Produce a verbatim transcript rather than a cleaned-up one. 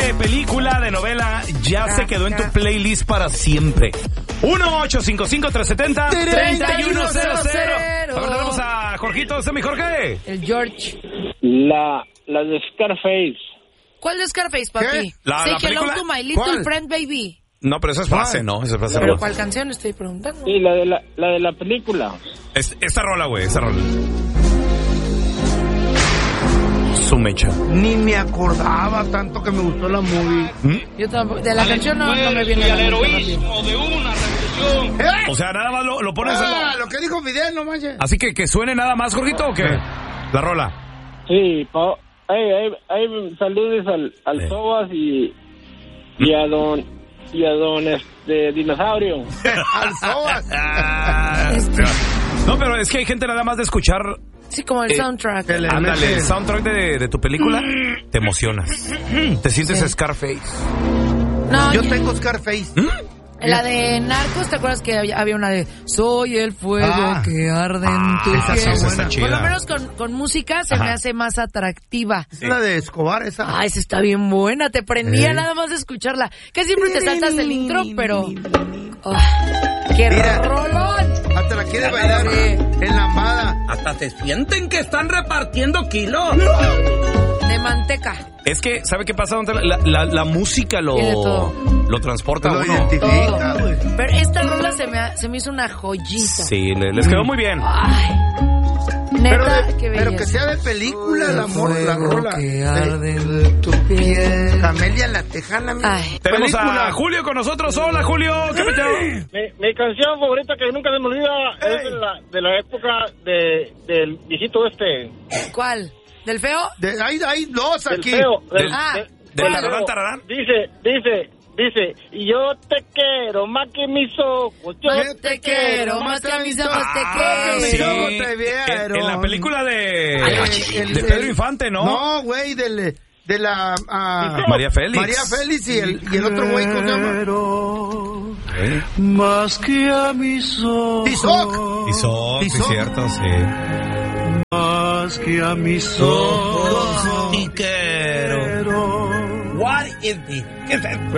de película, de novela, ya se quedó en tu playlist para siempre? uno ocho cinco cinco, tres siete cero, tres uno cero cero. Ahora tenemos a Jorgito. ¿Ese es mi Jorge? El George. La, la de Scarface. ¿Cuál de Scarface, papi? La, Say la hello película. to my little ¿Cuál? friend, baby. No, pero esa es frase, ¿no? Esa es frase. ¿Pero cuál canción estoy preguntando? Sí, la de la, la, de la película. Es, esta rola, güey, esta rola. Su mecha. Ni me acordaba tanto que me gustó la movie. ¿Mm? Yo tampoco. De la canción no, no me viene a la mente. de una revolución. ¿Eh? O sea, nada más lo, lo pones... Ah, en... lo que dijo Fidel, no manches. Así que que suene nada más, Jorgito, ¿o qué? La rola. Sí, pa, ahí, ahí, ahí saludes al, al Sí. Sobas y, y a don y a don este dinosaurio. Al Sobas. Ah, no, pero es que hay gente nada más de escuchar... Sí, como el Eh, soundtrack. el- Ándale, el soundtrack de, de tu película, te emocionas. Te sientes Sí. Scarface. No, Yo ya- tengo Scarface. la de Narcos, ¿te acuerdas que había, había una de Soy el fuego Ah. que arde Ah, en tu esa sí, piel? esa está chida. Por lo menos con, con música se Ajá. me hace más atractiva. Es la de Escobar, esa. Ah, esa está bien buena, te prendía Eh. nada más de escucharla. Que siempre te saltas el intro, pero... Ah, ¡qué Mira. rolón! Hasta la quiere bailar Sí. en lambada. Hasta te sienten que están repartiendo kilos. De manteca. Es que, ¿sabe qué pasa? La, la, la música lo, Tiene todo. lo transporta a Lo uno. identifica, Todo. güey. Pero esta rola se me, ha- se me hizo una joyita. Sí, le- les quedó muy bien. Ay, Pero, neta, de- qué pero belleza. que sea de película, la, amor, la Fuego rola. que arde De- en tu piel. Camelia la Tejana, mira. Ay. Tenemos Película. a Julio con nosotros. Hola, Julio. ¿Qué peteo? Mi, mi canción favorita que nunca se me olvida es de la, de la época de, del viejito este. ¿Cuál? ¿Del feo? De- hay, hay dos Del aquí. feo. Del, Del- Ah, de- ¿Del del tararán, feo. tararán? Dice, dice, dice, y yo te quiero más que mis ojos. Yo Yo te quiero, más que a mis ojos te Ah, sí. quiero. ¿Cómo te En, vieron? en la película de, Eh, el- de Pedro el- Infante, ¿no? No, güey, del- de la... ah, María Félix. María Félix y el, y el otro güey, ¿cómo se llama? ¿Eh? Más que a mis ojos, Tizoc. Y son, sí, Tizoc. cierto, sí. más que a mis ojos, Y quiero. pero What is this? ¿Qué es esto?